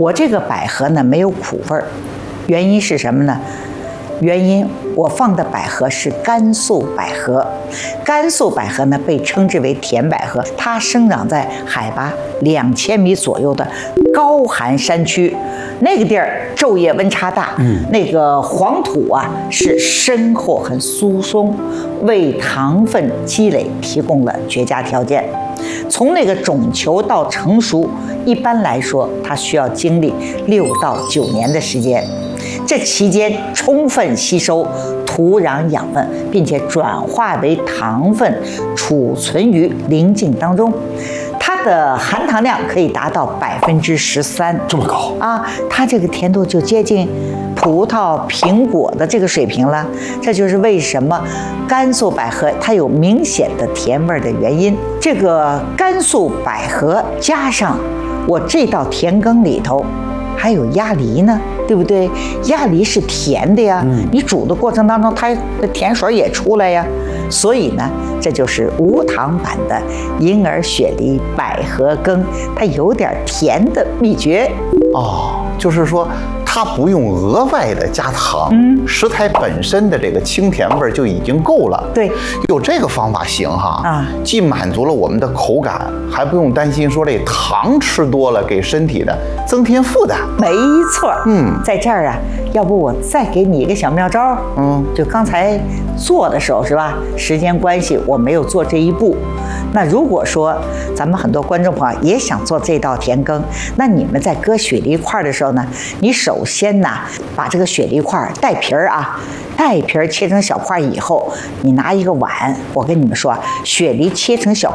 我这个百合呢没有苦味儿，原因是什么呢？原因我放的百合是甘肃百合，甘肃百合呢被称之为甜百合，它生长在海拔2000米左右的高寒山区，那个地儿昼夜温差大，那个黄土啊是深厚很疏松，为糖分积累提供了绝佳条件。从那个种球到成熟，一般来说它需要经历6到9年的时间。这期间充分吸收土壤养分，并且转化为糖分，储存于鳞茎当中。它的含糖量可以达到13%， 这么高啊！它这个甜度就接近葡萄、苹果的这个水平了。这就是为什么甘肃百合它有明显的甜味的原因。这个甘肃百合加上我这道甜羹里头还有鸭梨呢，对不对？鸭梨是甜的呀，你煮的过程当中，它的甜水也出来呀。所以呢，这就是无糖版的银耳雪梨百合羹，它有点甜的秘诀。 哦，就是说它不用额外的加糖，食材本身的这个清甜味就已经够了。 对， 有这个方法行哈啊， 既满足了我们的口感，还不用担心说这糖吃多了给身体的增添负担。 没错，在这儿啊，要不我再给你一个小妙招，就刚才做的时候是吧？时间关系我没有做这一步。那如果说咱们很多观众朋友也想做这道甜羹，那你们在割雪梨块的时候呢，你首先呢把这个雪梨块带皮儿啊，带皮儿切成小块以后，你拿一个碗，我跟你们说，雪梨切成小